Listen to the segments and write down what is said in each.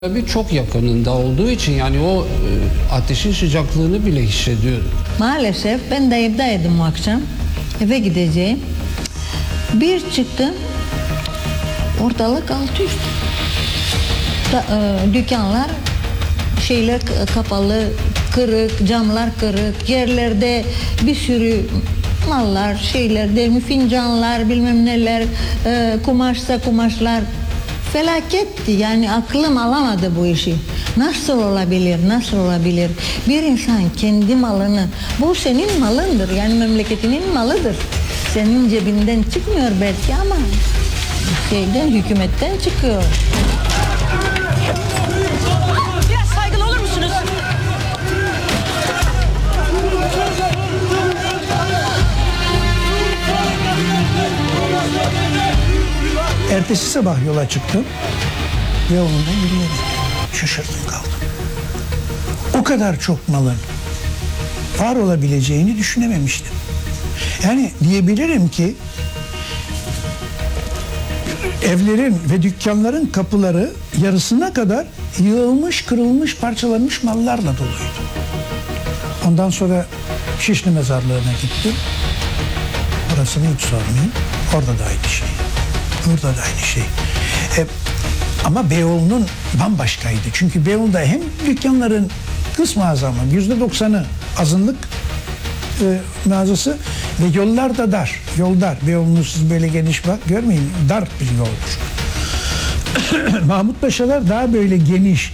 Tabii çok yakınında olduğu için yani o ateşin sıcaklığını bile hissediyordu. Maalesef ben de evdeydim o akşam. Eve gideceğim. Bir çıktım. Ortalık alt üst. Dükkanlar şeyler kapalı, kırık, camlar kırık. Yerlerde bir sürü mallar, şeyler değil mi? Fincanlar, bilmem neler, kumaşsa kumaşlar. Felaketti, yani aklım alamadı bu işi. Nasıl olabilir, nasıl olabilir? Bir insan kendi malını, bu senin malındır, yani memleketinin malıdır. Senin cebinden çıkmıyor belki ama hükümetten çıkıyor. Biraz saygılı olur musunuz? Ertesi sabah yola çıktım ve yolunda yürüyelim. Şaşırdım kaldım. O kadar çok malın var olabileceğini düşünememiştim. Yani diyebilirim ki evlerin ve dükkanların kapıları yarısına kadar yığılmış, kırılmış, parçalanmış mallarla doluydu. Ondan sonra Şişli Mezarlığı'na gittim. Orasını hiç sormayayım. Orada da aynı şey. Burada da aynı şey. Ama Beyoğlu'nun bambaşkaydı. Çünkü Beyoğlu'da hem dükkanların kısmı azamı, %90'ı azınlık mağazası ve yollar da dar. Yol dar. Beyoğlu'nu siz böyle geniş bak görmeyin. Dar bir yoldur. Mahmut Paşalar daha böyle geniş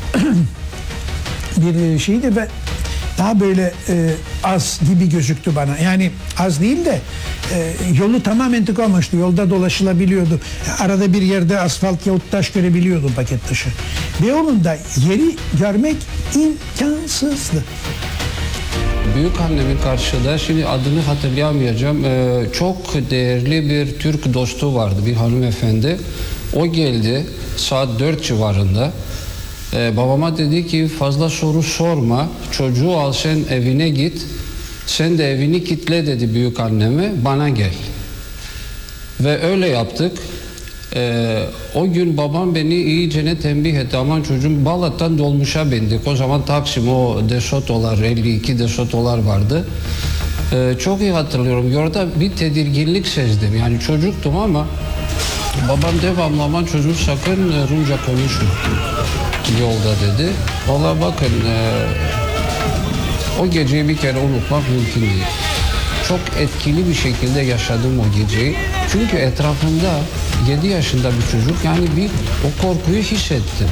bir şeydi ve daha böyle az gibi gözüktü bana. Yani az değil de yolu tamamen tıkamıştı. Yolda dolaşılabiliyordu. Arada bir yerde asfalt yahut taş görebiliyordum paket taşı. Beyoğlu'nda yeri görmek imkansızdı. Büyük annemin karşıda, şimdi adını hatırlayamayacağım, çok değerli bir Türk dostu vardı, bir hanımefendi. O geldi saat 4 civarında. Babama dedi ki fazla soru sorma, çocuğu al sen evine git, sen de evini kitle dedi büyük anneme, bana gel. Ve öyle yaptık. O gün babam beni iyicene tembih etti, aman çocuğum Balat'tan dolmuşa bindik. O zaman Taksim, o Desotolar, 52 Desotolar vardı. Çok iyi hatırlıyorum, orada bir tedirginlik sezdim, yani çocuktum ama babam devamlı aman çocuğum sakın Rumca konuşma yolda dedi. Vallahi bakın o geceyi bir kere unutmak mümkün değil. Çok etkili bir şekilde yaşadım o geceyi. Çünkü etrafımda 7 yaşında bir çocuk, yani bir o korkuyu hissettim.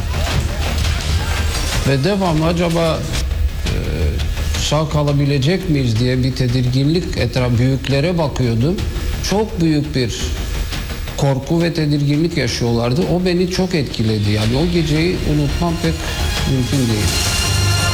Ve devamlı acaba sağ kalabilecek miyiz diye bir tedirginlik, büyüklere bakıyordum. Çok büyük bir korku ve tedirginlik yaşıyorlardı. O beni çok etkiledi. Yani o geceyi unutmam pek mümkün değil.